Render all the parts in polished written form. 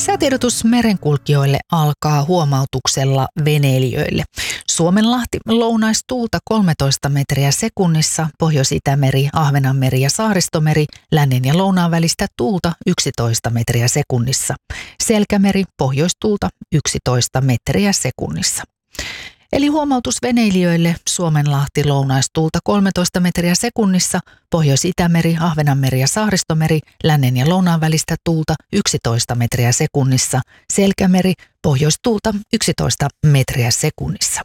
Säätiedotus merenkulkijoille alkaa huomautuksella veneilijöille. Suomenlahti lounaistuulta 13 metriä sekunnissa, Pohjois-Itämeri, Ahvenanmeri ja Saaristomeri, lännen ja lounaan välistä tuulta 11 metriä sekunnissa. Selkämeri, pohjoistuulta 11 metriä sekunnissa. Eli huomautus veneilijöille: Suomenlahti lounaistuulta 13 metriä sekunnissa, Pohjois-Itämeri, Ahvenanmeri ja Saaristomeri, lännen ja lounaan välistä tuulta 11 metriä sekunnissa, Selkämeri, pohjoistuulta 11 metriä sekunnissa.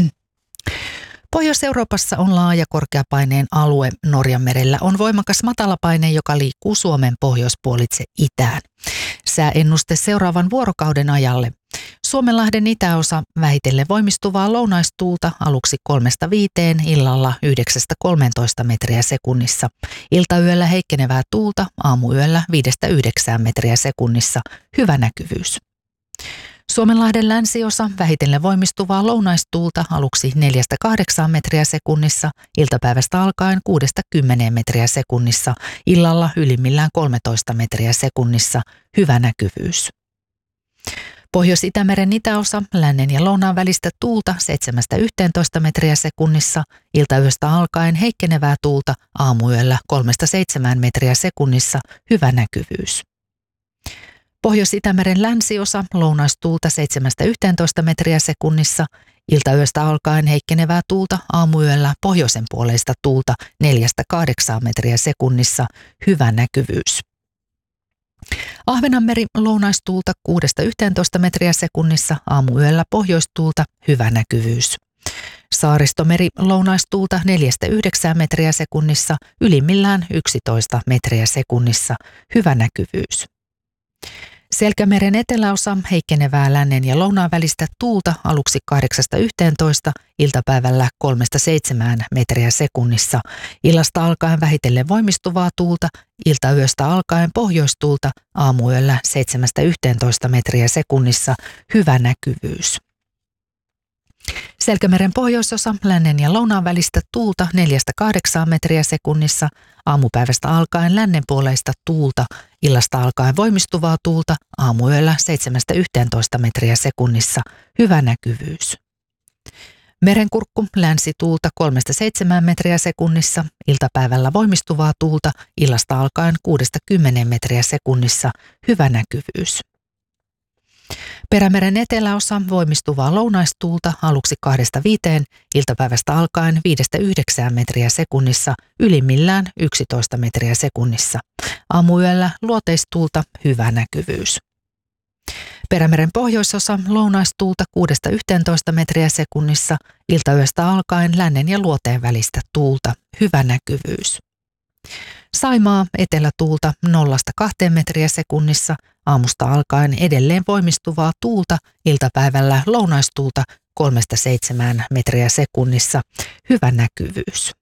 Pohjois-Euroopassa on laaja korkeapaineen alue. Norjanmerellä on voimakas matalapaine, joka liikkuu Suomen pohjoispuolitse itään. Sääennuste seuraavan vuorokauden ajalle. Suomenlahden itäosa vähitellen voimistuvaa lounaistuulta aluksi 3-5, illalla 9-13 metriä sekunnissa. Iltayöllä heikkenevää tuulta, aamuyöllä 5-9 metriä sekunnissa. Hyvä näkyvyys. Suomenlahden länsiosa vähitellen voimistuvaa lounaistuulta aluksi 4-8 metriä sekunnissa, iltapäivästä alkaen 6-10 metriä sekunnissa, illalla ylimmillään 13 metriä sekunnissa. Hyvä näkyvyys. Pohjois-Itämeren itäosa, lännen ja lounaan välistä tuulta 7-11 metriä sekunnissa, iltayöstä alkaen heikkenevää tuulta, aamuyöllä 3-7 metriä sekunnissa. Hyvä näkyvyys. Pohjois-Itämeren länsiosa, lounaistuulta 7-11 metriä sekunnissa, iltayöstä alkaen heikkenevää tuulta, aamuyöllä pohjoisen puoleista tuulta 4-8 metriä sekunnissa. Hyvä näkyvyys. Ahvenanmeri lounaistuulta 6-11 metriä sekunnissa, aamuyöllä pohjoistuulta. Hyvä näkyvyys. Saaristomeri lounaistuulta 4-9 metriä sekunnissa, ylimmillään 11 metriä sekunnissa. Hyvä näkyvyys. Selkämeren eteläosa, heikkenevää lännen ja lounaan välistä tuulta aluksi 8-11, iltapäivällä 3-7 metriä sekunnissa. Illasta alkaen vähitellen voimistuvaa tuulta, iltayöstä alkaen pohjoistuulta, aamuyöllä 7-11 metriä sekunnissa. Hyvä näkyvyys. Selkämeren pohjoisosa, lännen ja lounaan välistä tuulta 4-8 metriä sekunnissa, aamupäivästä alkaen lännenpuoleista tuulta, illasta alkaen voimistuvaa tuulta, aamuyöllä 7-11 metriä sekunnissa. Hyvä näkyvyys. Merenkurkku, länsituulta 3-7 metriä sekunnissa, iltapäivällä voimistuvaa tuulta, illasta alkaen 6-10 metriä sekunnissa. Hyvä näkyvyys. Perämeren eteläosa, voimistuvaa lounaistuulta aluksi 2-5, iltapäivästä alkaen 5-9 metriä sekunnissa, ylimmillään 11 metriä sekunnissa. Aamuyöllä luoteistuulta. Hyvä näkyvyys. Perämeren pohjoisosa, lounaistuulta 6-11 metriä sekunnissa, iltayöstä alkaen lännen ja luoteen välistä tuulta. Hyvä näkyvyys. Saimaa, etelätuulta 0-2 metriä sekunnissa, aamusta alkaen edelleen voimistuvaa tuulta, iltapäivällä lounaistuulta 3-7 metriä sekunnissa. Hyvä näkyvyys.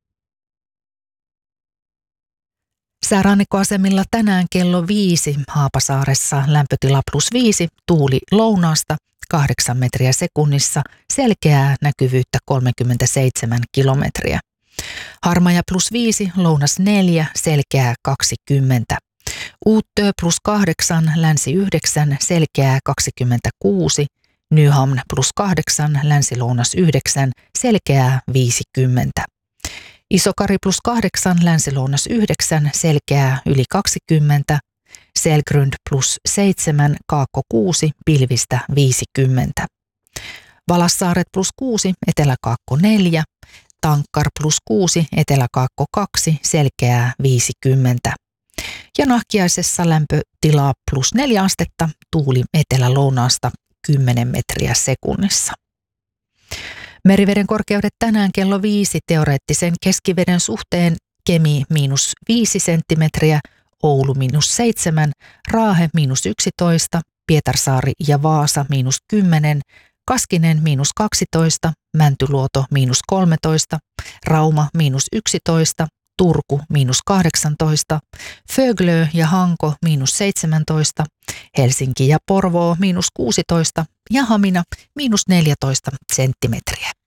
Säärannikkoasemilla tänään kello 5 Haapasaaressa lämpötila +5, tuuli lounaasta 8 metriä sekunnissa, selkeää näkyvyyttä 37 kilometriä. Harmaja +5, lounas 4, selkeää 20. Uuttöö +8, länsi 9, selkeää 26. Nyhamn +8, länsi-lounas 9, selkeää 50. Isokari +8, länsi-lounas 9, selkeää yli 20. Selgrund +7, kaakko 6, pilvistä 50. Valassaaret +6, eteläkaakko 4. Tankkar +6, eteläkaakko 2, selkeää 50. Ja Nahkiaisessa lämpötilaa +4 astetta, tuuli etelä-lounaasta 10 metriä sekunnissa. Meriveden korkeudet tänään kello 5 teoreettisen keskiveden suhteen: Kemi -5 senttimetriä, Oulu -7, Raahe -11, Pietarsaari ja Vaasa -10, Kaskinen -12, Mäntyluoto -13, Rauma -11, Turku -18, Föglö ja Hanko -17, Helsinki ja Porvoo -16 ja Hamina -14 senttimetriä.